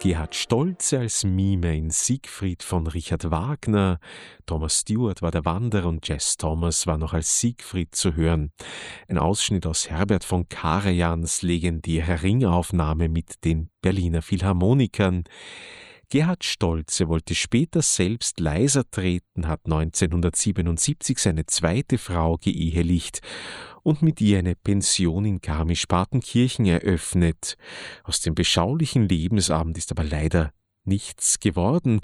Gerhard Stolze als Mime in Siegfried von Richard Wagner, Thomas Stewart war der Wanderer und Jess Thomas war noch als Siegfried zu hören. Ein Ausschnitt aus Herbert von Karajans legendärer Ringaufnahme mit den Berliner Philharmonikern. Gerhard Stolze wollte später selbst leiser treten, hat 1977 seine zweite Frau geehelicht und mit ihr eine Pension in Garmisch-Partenkirchen eröffnet. Aus dem beschaulichen Lebensabend ist aber leider nichts geworden.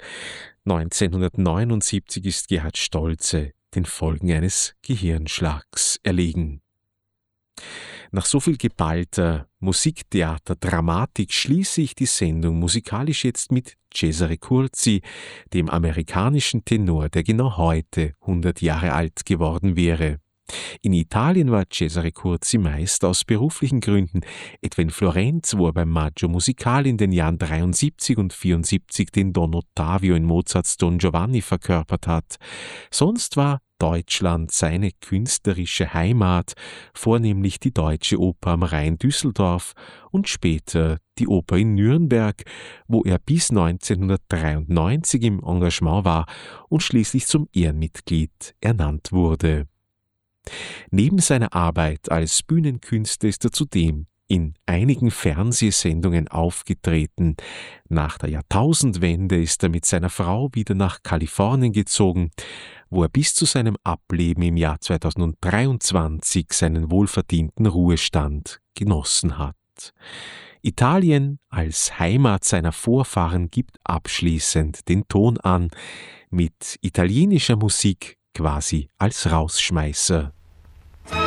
1979 ist Gerhard Stolze den Folgen eines Gehirnschlags erlegen. Nach so viel geballter Musiktheater, Dramatik schließe ich die Sendung musikalisch jetzt mit Cesare Curzi, dem amerikanischen Tenor, der genau heute 100 Jahre alt geworden wäre. In Italien war Cesare Curzi meist aus beruflichen Gründen, etwa in Florenz, wo er beim Maggio Musicale in den Jahren 73 und 74 den Don Ottavio in Mozarts Don Giovanni verkörpert hat. Sonst war Deutschland seine künstlerische Heimat, vornehmlich die Deutsche Oper am Rhein Düsseldorf und später die Oper in Nürnberg, wo er bis 1993 im Engagement war und schließlich zum Ehrenmitglied ernannt wurde. Neben seiner Arbeit als Bühnenkünstler ist er zudem in einigen Fernsehsendungen aufgetreten. Nach der Jahrtausendwende ist er mit seiner Frau wieder nach Kalifornien gezogen, wo er bis zu seinem Ableben im Jahr 2023 seinen wohlverdienten Ruhestand genossen hat. Italien als Heimat seiner Vorfahren gibt abschließend den Ton an, mit italienischer Musik quasi als Rausschmeißer